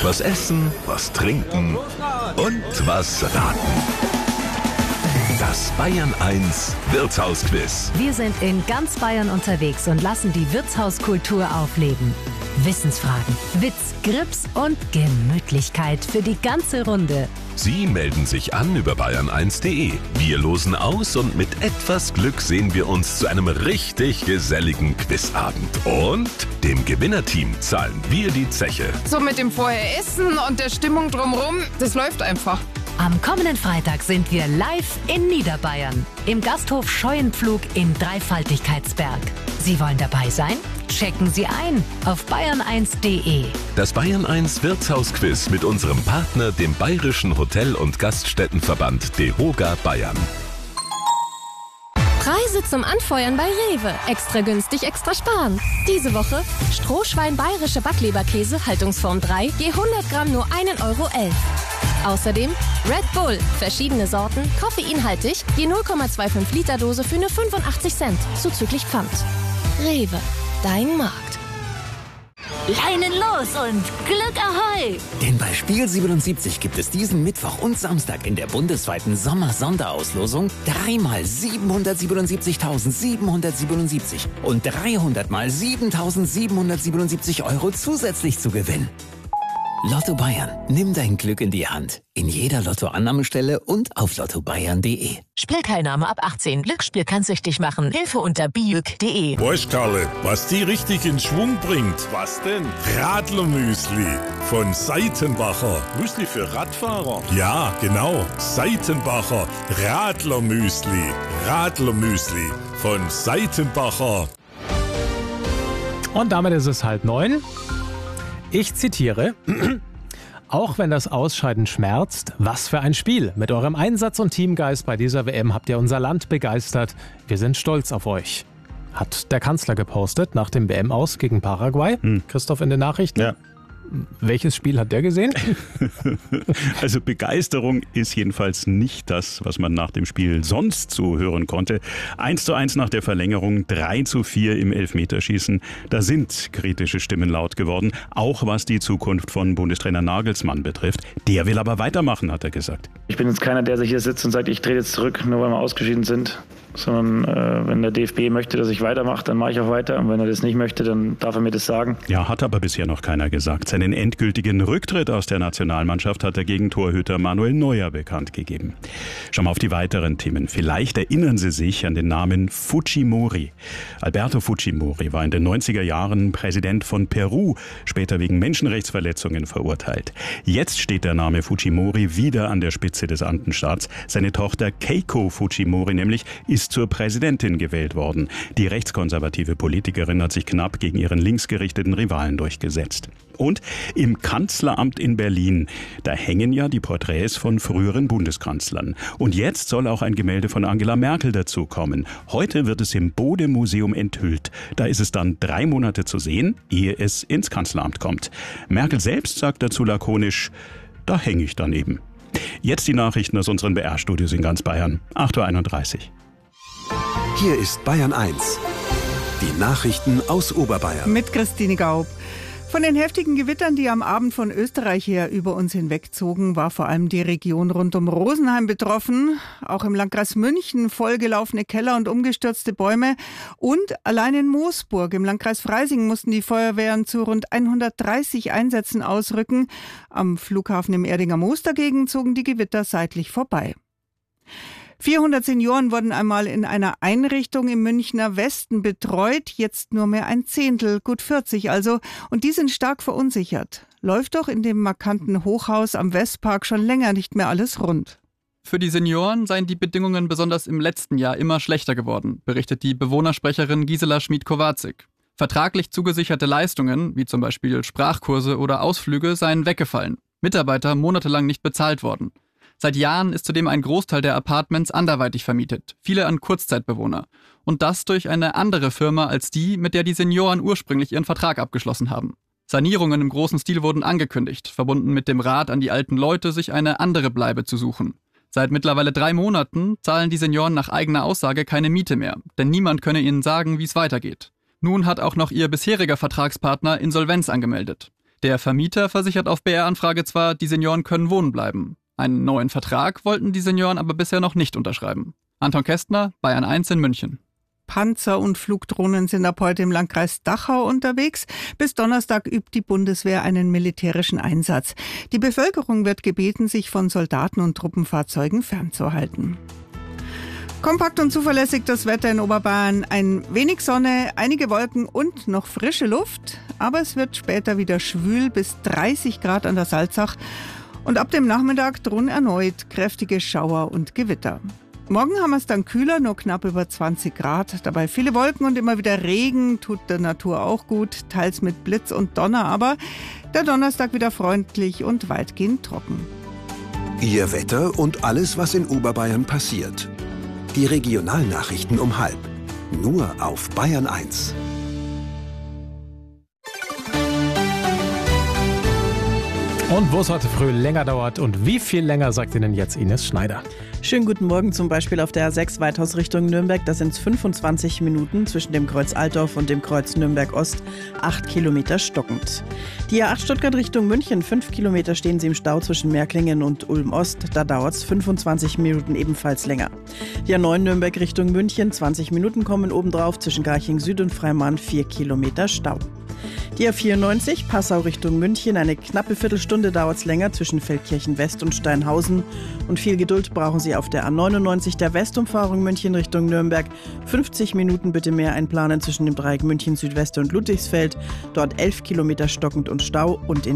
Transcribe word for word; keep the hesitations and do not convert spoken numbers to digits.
Was essen, was trinken und was raten. Das Bayern eins Wirtshausquiz. Wir sind in ganz Bayern unterwegs und lassen die Wirtshauskultur aufleben. Wissensfragen, Witz, Grips und Gemütlichkeit für die ganze Runde. Sie melden sich an über bayern eins punkt de. Wir losen aus und mit etwas Glück sehen wir uns zu einem richtig geselligen Quizabend. Und dem Gewinnerteam zahlen wir die Zeche. So mit dem Vorher-Essen und der Stimmung drumherum, das läuft einfach. Am kommenden Freitag sind wir live in Niederbayern im Gasthof Scheuenpflug in Dreifaltigkeitsberg. Sie wollen dabei sein? Checken Sie ein auf bayern eins punkt de. Das Bayern eins Wirtshausquiz mit unserem Partner, dem Bayerischen Hotel- und Gaststättenverband DEHOGA Bayern. Preise zum Anfeuern bei Rewe. Extra günstig, extra sparen. Diese Woche Strohschwein bayerische Backleberkäse, Haltungsform drei, je hundert Gramm nur ein Euro elf. Außerdem Red Bull, verschiedene Sorten, koffeinhaltig, je null Komma fünfundzwanzig Liter Dose für nur fünfundachtzig Cent, zuzüglich Pfand. Rewe, dein Markt. Leinen los und Glück Ahoi! Denn bei Spiel siebenundsiebzig gibt es diesen Mittwoch und Samstag in der bundesweiten Sommer-Sonderauslosung dreimal siebenhundertsiebenundsiebzigtausendsiebenhundertsiebenundsiebzig und dreihundert mal siebentausendsiebenhundertsiebenundsiebzig Euro zusätzlich zu gewinnen. Lotto Bayern, nimm dein Glück in die Hand. In jeder Lotto-Annahmestelle und auf lotto bayern punkt de. Spielteilnahme ab achtzehn. Glücksspiel kann süchtig machen. Hilfe unter biüg punkt de. Weißt Karle, was die richtig in Schwung bringt? Was denn? Radlermüsli von Seitenbacher. Müsli für Radfahrer? Ja, genau. Seitenbacher Radlermüsli. Radlermüsli von Seitenbacher. Und damit ist es halb neun. Ich zitiere, auch wenn das Ausscheiden schmerzt, was für ein Spiel. Mit eurem Einsatz und Teamgeist bei dieser W M habt ihr unser Land begeistert. Wir sind stolz auf euch. Hat der Kanzler gepostet nach dem W M-Aus gegen Paraguay. Hm. Christoph in den Nachrichten. Ja. Welches Spiel hat der gesehen? Also Begeisterung ist jedenfalls nicht das, was man nach dem Spiel sonst so hören konnte. eins zu eins nach der Verlängerung, drei zu vier im Elfmeterschießen. Da sind kritische Stimmen laut geworden, auch was die Zukunft von Bundestrainer Nagelsmann betrifft. Der will aber weitermachen, hat er gesagt. Ich bin jetzt keiner, der sich hier sitzt und sagt, ich trete jetzt zurück, nur weil wir ausgeschieden sind. Sondern äh, wenn der D F B möchte, dass ich weitermache, dann mache ich auch weiter. Und wenn er das nicht möchte, dann darf er mir das sagen. Ja, hat aber bisher noch keiner gesagt. Seinen endgültigen Rücktritt aus der Nationalmannschaft hat der Gegentorhüter Manuel Neuer bekannt gegeben. Schauen wir auf die weiteren Themen. Vielleicht erinnern Sie sich an den Namen Fujimori. Alberto Fujimori war in den neunziger Jahren Präsident von Peru, später wegen Menschenrechtsverletzungen verurteilt. Jetzt steht der Name Fujimori wieder an der Spitze des Andenstaats. Seine Tochter Keiko Fujimori nämlich ist zur Präsidentin gewählt worden. Die rechtskonservative Politikerin hat sich knapp gegen ihren linksgerichteten Rivalen durchgesetzt. Und im Kanzleramt in Berlin, da hängen ja die Porträts von früheren Bundeskanzlern. Und jetzt soll auch ein Gemälde von Angela Merkel dazukommen. Heute wird es im Bode-Museum enthüllt. Da ist es dann drei Monate zu sehen, ehe es ins Kanzleramt kommt. Merkel selbst sagt dazu lakonisch, da hänge ich dann eben. Jetzt die Nachrichten aus unseren B R-Studios in ganz Bayern. acht Uhr einunddreißig. Hier ist Bayern eins. Die Nachrichten aus Oberbayern. Mit Christine Gaub. Von den heftigen Gewittern, die am Abend von Österreich her über uns hinwegzogen, war vor allem die Region rund um Rosenheim betroffen. Auch im Landkreis München vollgelaufene Keller und umgestürzte Bäume. Und allein in Moosburg im Landkreis Freising mussten die Feuerwehren zu rund hundertdreißig Einsätzen ausrücken. Am Flughafen im Erdinger Moos dagegen zogen die Gewitter seitlich vorbei. vierhundert Senioren wurden einmal in einer Einrichtung im Münchner Westen betreut, jetzt nur mehr ein Zehntel, gut vierzig also, und die sind stark verunsichert. Läuft doch in dem markanten Hochhaus am Westpark schon länger nicht mehr alles rund. Für die Senioren seien die Bedingungen besonders im letzten Jahr immer schlechter geworden, berichtet die Bewohnersprecherin Gisela Schmid-Kowatzig. Vertraglich zugesicherte Leistungen, wie zum Beispiel Sprachkurse oder Ausflüge, seien weggefallen. Mitarbeiter monatelang nicht bezahlt worden. Seit Jahren ist zudem ein Großteil der Apartments anderweitig vermietet, viele an Kurzzeitbewohner. Und das durch eine andere Firma als die, mit der die Senioren ursprünglich ihren Vertrag abgeschlossen haben. Sanierungen im großen Stil wurden angekündigt, verbunden mit dem Rat an die alten Leute, sich eine andere Bleibe zu suchen. Seit mittlerweile drei Monaten zahlen die Senioren nach eigener Aussage keine Miete mehr, denn niemand könne ihnen sagen, wie es weitergeht. Nun hat auch noch ihr bisheriger Vertragspartner Insolvenz angemeldet. Der Vermieter versichert auf B R-Anfrage zwar, die Senioren können wohnen bleiben. Einen neuen Vertrag wollten die Senioren aber bisher noch nicht unterschreiben. Anton Kästner, Bayern eins in München. Panzer und Flugdrohnen sind ab heute im Landkreis Dachau unterwegs. Bis Donnerstag übt die Bundeswehr einen militärischen Einsatz. Die Bevölkerung wird gebeten, sich von Soldaten und Truppenfahrzeugen fernzuhalten. Kompakt und zuverlässig das Wetter in Oberbayern. Ein wenig Sonne, einige Wolken und noch frische Luft. Aber es wird später wieder schwül bis dreißig Grad an der Salzach. Und ab dem Nachmittag drohen erneut kräftige Schauer und Gewitter. Morgen haben wir es dann kühler, nur knapp über zwanzig Grad. Dabei viele Wolken und immer wieder Regen, tut der Natur auch gut, teils mit Blitz und Donner. Aber der Donnerstag wieder freundlich und weitgehend trocken. Ihr Wetter und alles, was in Oberbayern passiert. Die Regionalnachrichten um halb. Nur auf Bayern eins. Und wo es heute früh länger dauert und wie viel länger, sagt Ihnen jetzt Ines Schneider. Schönen guten Morgen, zum Beispiel auf der A sechs Weithaus Richtung Nürnberg. Da sind es fünfundzwanzig Minuten zwischen dem Kreuz Altdorf und dem Kreuz Nürnberg Ost. acht Kilometer stockend. Die A acht Stuttgart Richtung München. fünf Kilometer stehen Sie im Stau zwischen Märklingen und Ulm Ost. Da dauert es fünfundzwanzig Minuten ebenfalls länger. Die A neun Nürnberg Richtung München. zwanzig Minuten kommen obendrauf zwischen Garching Süd und Freimann. vier Kilometer Stau. Die A vierundneunzig, Passau Richtung München. Eine knappe Viertelstunde dauert es länger zwischen Feldkirchen West und Steinhausen. Und viel Geduld brauchen Sie auf der A neunundneunzig, der Westumfahrung München Richtung Nürnberg. fünfzig Minuten bitte mehr einplanen zwischen dem Dreieck München Südwest und Ludwigsfeld. Dort elf Kilometer stockend und Stau. Und in